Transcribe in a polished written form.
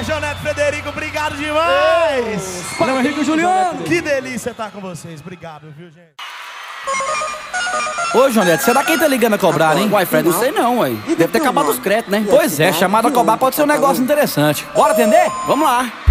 João Neto, Frederico, obrigado demais! Valeu, Henrique e Juliano! Que delícia estar com vocês, obrigado, viu, gente? Ô, João Neto, será quem tá ligando a cobrar, hein? Uai, Fred, não sei não, ué. Deve ter acabado os créditos, né? Pois é, chamada a cobrar pode ser um negócio interessante. Bora atender? Vamos lá.